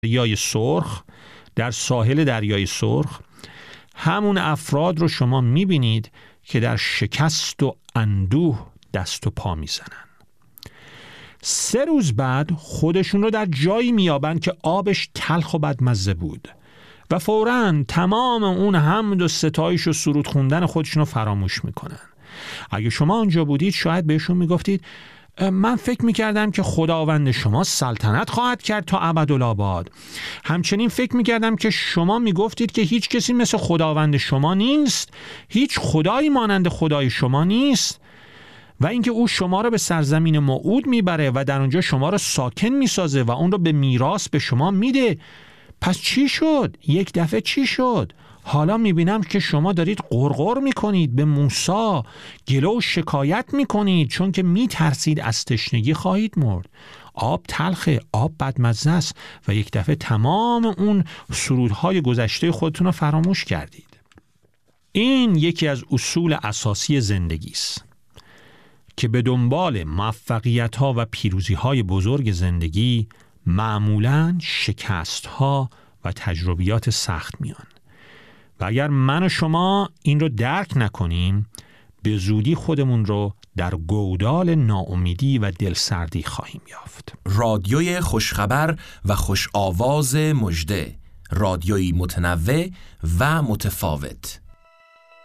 دریای سرخ، در ساحل دریای سرخ، همون افراد رو شما میبینید که در شکست و اندوه دست و پا میزنن. 3 روز بعد خودشون رو در جایی میابن که آبش تلخ و بدمزه بود و فوراً تمام اون حمد و ستایش و سرود خوندن خودشون رو فراموش میکنن. اگه شما اونجا بودید شاید بهشون میگفتید من فکر میکردم که خداوند شما سلطنت خواهد کرد تا ابدالآباد. همچنین فکر میکردم که شما میگفتید که هیچ کسی مثل خداوند شما نیست، هیچ خدایی مانند خدای شما نیست و اینکه او شما رو به سرزمین موعود میبره و در اونجا شما رو ساکن میسازه و اون رو به میراث به شما میده. پس چی شد؟ یک دفعه چی شد؟ حالا میبینم که شما دارید غرغر میکنید، به موسی گله و شکایت میکنید چون که میترسید از تشنگی خواهید مرد. آب تلخه، آب بدمزه است و یک دفعه تمام اون سرودهای گذشته خودتون رو فراموش کردید. این یکی از اصول اساسی زندگی است که به دنبال موفقیت‌ها و پیروزی‌های بزرگ زندگی معمولاً شکست‌ها و تجربیات سخت میان و اگر من و شما این رو درک نکنیم به زودی خودمون رو در گودال ناامیدی و دلسردی خواهیم یافت. رادیوی خوشخبر و خوش آواز مژده، رادیویی متنوع و متفاوت.